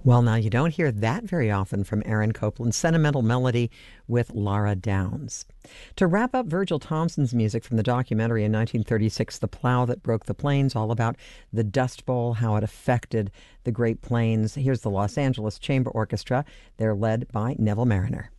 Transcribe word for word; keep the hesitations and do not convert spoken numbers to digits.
Well, now you don't hear that very often from Aaron Copland. Sentimental Melody with Laura Downs. To wrap up Virgil Thomson's music from the documentary in nineteen thirty-six, The Plow That Broke the Plains, all about the Dust Bowl, how it affected the Great Plains. Here's the Los Angeles Chamber Orchestra. They're led by Neville Mariner.